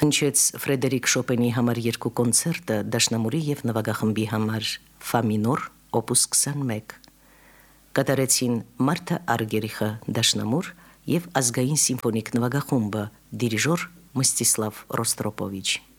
Հնչեց Ֆրեդերիկ Շոպենի համար 2 կոնցերտը դաշնամուրի և նվագախմբի համար Ֆա մինոր օպուս 21։ Կատարեցին Մարթա Արգերիխը դաշնամուր և ազգային սիմֆոնիկ նվագախումբը դիրիժոր Մստիսլավ Ռոստրոպովիչ։